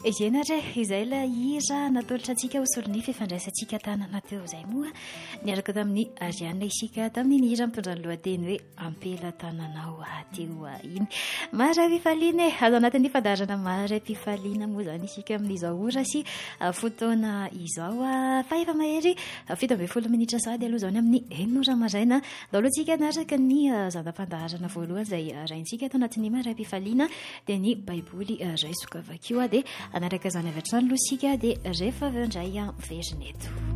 Izenatra izay la hira natolotra antsika ho solonify fandraisantsika tanana teo izay moa niaraka tamin'ny Ariana isika tamin'ny hira mitondra ny lohateny hoe ampela tananao teo iny. Mara-pifaliana azo anatin'ny fandarana mara-pifaliana moa zany isika amin'izao ora sy fotoana izao fa efa mahery 17 minitra sady aloha zany amin'ny 9 maraina daholo antsika naraka ny zana-pandaharana voalohany izay raintsika eto anatin'ny mara-pifaliana dia ny baiboly raisoka avakio dia anaraka izany avy hatrany aloha isika dia rehefa avy indray verina eto.